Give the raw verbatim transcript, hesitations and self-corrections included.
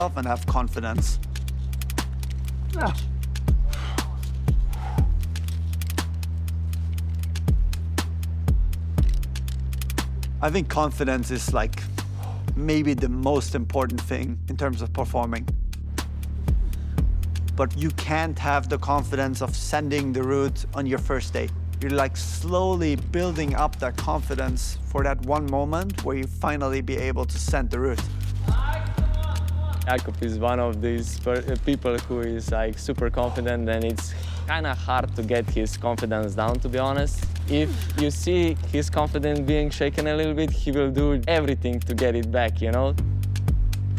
and have confidence. Ah. I think confidence is like maybe the most important thing in terms of performing. But you can't have the confidence of sending the route on your first day. You're like slowly building up that confidence for that one moment where you finally be able to send the route. Jakub is one of these people who is like super confident, and it's kind of hard to get his confidence down, to be honest. If you see his confidence being shaken a little bit, he will do everything to get it back, you know?